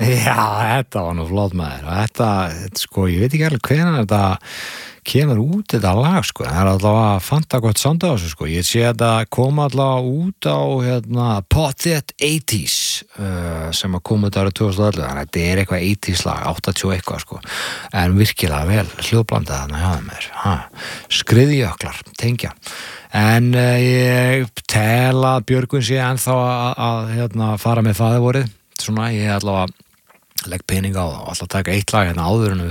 Já, þetta var nú flott maður og þetta, sko, ég veit ekki alveg hvenær þetta kemur út þetta lag, sko, það allavega fanta gott sound á þessu, sko, ég sé þetta koma allavega út á, Pottet 80s sem að koma út árið 2011, þannig að þetta eitthvað 80s lag, 80 eitthvað, sko, en virkilega vel hljóðblandað þarna hjá mér, skriðjöklar, tengja, en ég tel að Björgvin sé ennþá að fara með faðirvorið, svona, ég allavega legg pening á það og alltaf taka eitt lag áður en við